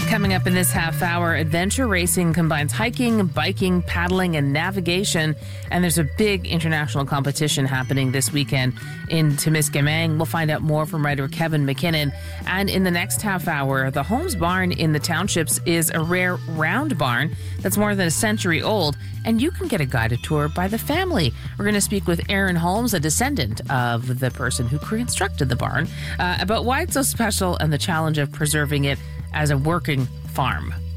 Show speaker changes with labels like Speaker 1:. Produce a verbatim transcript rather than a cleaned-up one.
Speaker 1: Coming up in this half hour, adventure racing combines hiking, biking, paddling, and navigation. And there's a big international competition happening this weekend in Temiskaming. We'll find out more from writer Kevin McKinnon. And in the next half hour, the Holmes Barn in the townships is a rare round barn that's more than a century old. And you can get a guided tour by the family. We're going to speak with Aaron Holmes, a descendant of the person who constructed the barn, uh, about why it's so special and the challenge of preserving it as a working farm.